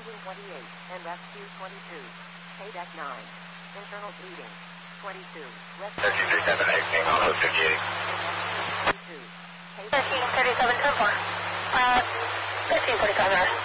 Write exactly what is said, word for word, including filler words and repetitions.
Engine twenty-eight and rescue twenty-two. K deck nine. Internal bleeding. twenty-two. thirteen thirty-seven, eighteen, on O fifty-eight. twenty-two. thirteen thirty-seven, ten four. Uh, thirteen forty-five,